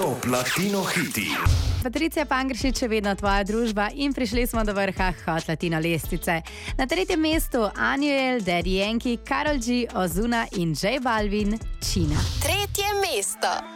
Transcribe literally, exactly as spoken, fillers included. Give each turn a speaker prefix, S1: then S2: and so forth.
S1: Top Latino hiti.
S2: Patricija Pangršič je vedno tvoja družba in prišli smo do vrha Hot Latino lestvice. Na tretjem mestu Anuel, Daddy Yankee, Karol G, Ozuna in J Balvin, China.
S3: Tretje mesto.